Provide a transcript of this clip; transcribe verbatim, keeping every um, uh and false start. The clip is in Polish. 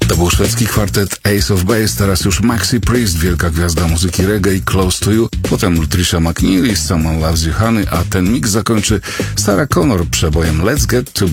To był szwedzki kwartet Ace of Base, teraz już Maxi Priest, wielka gwiazda muzyki reggae, Close to You, potem Trisha McNeely, Someone Loves You Honey, a ten mix zakończy Sarah Connor przebojem Let's Get Together.